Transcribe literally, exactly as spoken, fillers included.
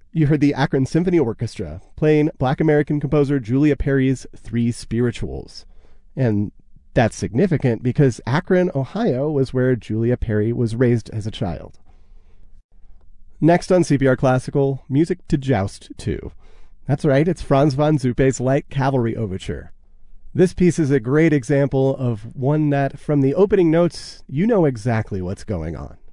You heard the Akron Symphony Orchestra playing Black American composer Julia Perry's Three Spirituals. And that's significant because Akron, Ohio was where Julia Perry was raised as a child. Next on C P R Classical, music to Joust two. That's right, it's Franz von Zuppe's Light Cavalry Overture. This piece is a great example of one that, from the opening notes, you know exactly what's going on.